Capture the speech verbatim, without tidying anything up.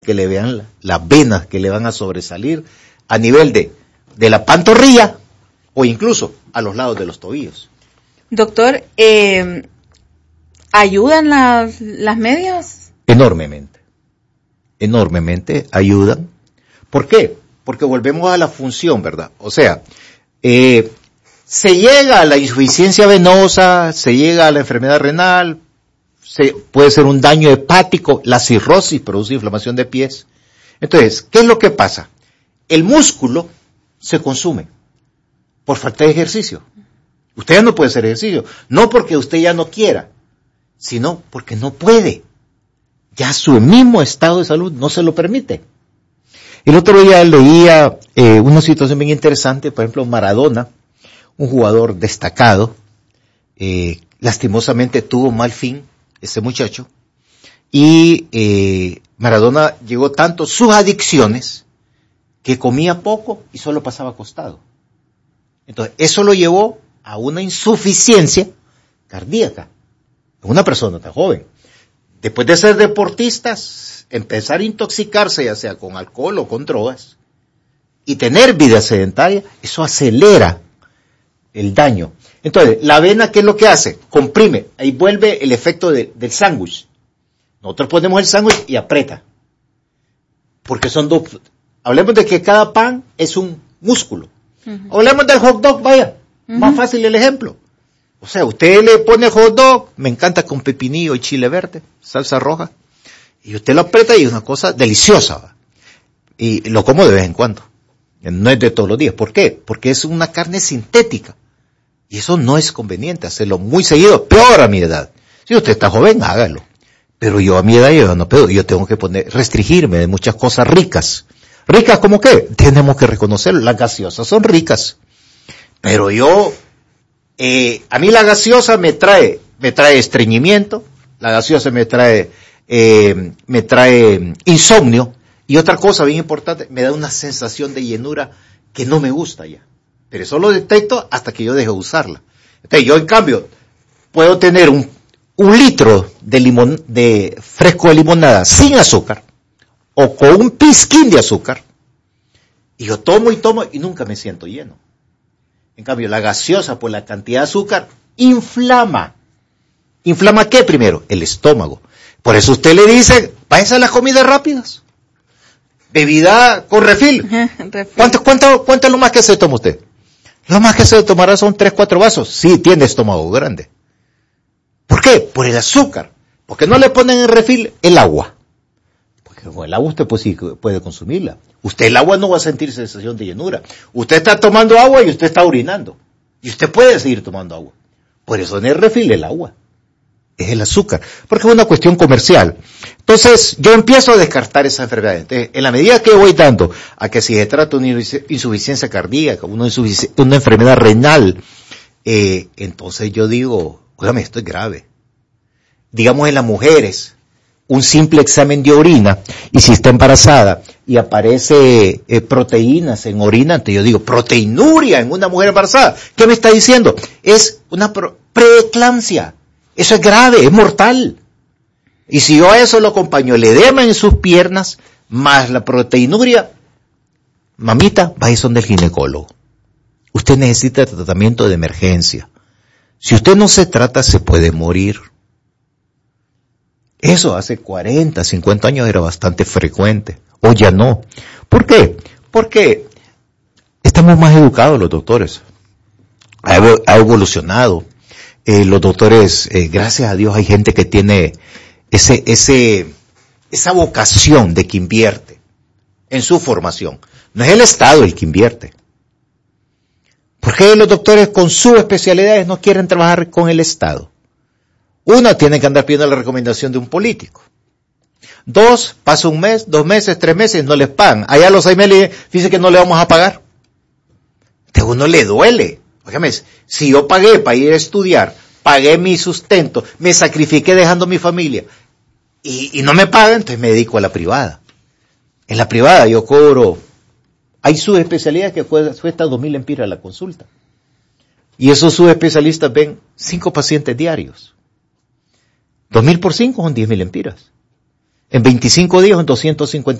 que le vean la, las venas que le van a sobresalir a nivel de, de la pantorrilla o incluso a los lados de los tobillos. Doctor, eh, ¿ayudan las, las medias? Enormemente, enormemente ayudan. ¿Por qué? Porque volvemos a la función, ¿verdad? O sea, eh, se llega a la insuficiencia venosa, se llega a la enfermedad renal, se, puede ser un daño hepático, la cirrosis produce inflamación de pies. Entonces, ¿qué es lo que pasa? El músculo se consume por falta de ejercicio. Usted ya no puede hacer ejercicio, no porque usted ya no quiera, sino porque no puede. Ya su mismo estado de salud no se lo permite. El otro día leía eh, una situación bien interesante, por ejemplo, Maradona, un jugador destacado, eh, lastimosamente tuvo mal fin ese muchacho, y eh, Maradona llegó tanto sus adicciones que comía poco y solo pasaba acostado. Entonces, eso lo llevó a una insuficiencia cardíaca. Una persona tan joven. Después de ser deportistas, empezar a intoxicarse, ya sea con alcohol o con drogas, y tener vida sedentaria, eso acelera el daño. Entonces, la avena, ¿qué es lo que hace? Comprime, ahí vuelve el efecto de, del sándwich. Nosotros ponemos el sándwich y aprieta. Porque son dos. Hablemos de que cada pan es un músculo. Uh-huh. Hablemos del hot dog, vaya, uh-huh. Más fácil el ejemplo. O sea, usted le pone hot dog, me encanta con pepinillo y chile verde, salsa roja, y usted lo aprieta y es una cosa deliciosa, ¿va? Y lo como de vez en cuando. No es de todos los días. ¿Por qué? Porque es una carne sintética. Y eso no es conveniente, hacerlo muy seguido, peor a mi edad. Si usted está joven, hágalo. Pero yo a mi edad yo no puedo, yo tengo que poner, restringirme de muchas cosas ricas. ¿Ricas como qué? Tenemos que reconocerlo, las gaseosas son ricas. Pero yo, eh, a mí la gaseosa me trae, me trae estreñimiento, la gaseosa me trae, eh, me trae insomnio, y otra cosa bien importante, me da una sensación de llenura que no me gusta ya. Pero eso lo detecto hasta que yo deje de usarla. Entonces yo, en cambio, puedo tener un, un litro de limón, de fresco de limonada sin azúcar, o con un pizquín de azúcar, y yo tomo y tomo y nunca me siento lleno. En cambio, la gaseosa, por la cantidad de azúcar, inflama. ¿Inflama qué primero? El estómago. Por eso usted le dice, váyase a las comidas rápidas. Bebida con refil. ¿Cuánto, cuánto, cuánto es lo más que se toma usted? Lo más que se tomará son tres, cuatro vasos. Sí, tiene estómago grande. ¿Por qué? Por el azúcar. Porque no le ponen en refil el agua. Porque con el agua usted puede, puede consumirla. Usted el agua no va a sentir sensación de llenura. Usted está tomando agua y usted está orinando. Y usted puede seguir tomando agua. Por eso en el refil el agua. Es el azúcar. Porque es una cuestión comercial. Entonces, yo empiezo a descartar esa enfermedad. Entonces, en la medida que voy dando a que si se trata de una insuficiencia cardíaca, una, insufici- una enfermedad renal, eh, entonces yo digo, óigame, esto es grave. Digamos en las mujeres, un simple examen de orina, y si está embarazada y aparece eh, proteínas en orina, entonces yo digo, proteinuria en una mujer embarazada. ¿Qué me está diciendo? Es una pro- preeclampsia. Eso es grave, es mortal. Y si yo a eso lo acompaño, el edema en sus piernas, más la proteinuria, mamita, vaya son del ginecólogo. Usted necesita tratamiento de emergencia. Si usted no se trata, se puede morir. Eso hace cuarenta, cincuenta años era bastante frecuente. O ya no. ¿Por qué? Porque estamos más educados los doctores. Ha, evo- ha evolucionado. Eh, los doctores, eh, gracias a Dios, hay gente que tiene ese, ese, esa vocación de que invierte en su formación. No es el Estado el que invierte. ¿Por qué los doctores con sus especialidades no quieren trabajar con el Estado? Uno, tiene que andar pidiendo la recomendación de un político. Dos, pasa un mes, dos meses, tres meses, no les pagan. Allá los seis meses dicen que no le vamos a pagar. A uno le duele. Óigame, si yo pagué para ir a estudiar, pagué mi sustento, me sacrifiqué dejando mi familia, y, y no me pagan, entonces me dedico a la privada. En la privada yo cobro, hay subespecialidades que cuesta dos mil empiras la consulta. Y esos subespecialistas ven cinco pacientes diarios. Dos mil por cinco son diez mil empiras. en veinticinco días o en doscientos cincuenta